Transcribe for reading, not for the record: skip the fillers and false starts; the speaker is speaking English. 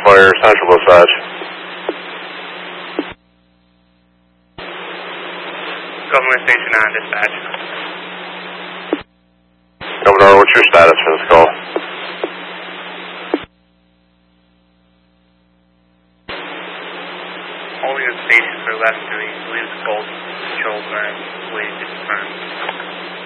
Fire, Central Dispatch. Governor Station on dispatch. Governor, what's your status for this call? Holding the station for left 3, believes Gold controls are waiting to confirm.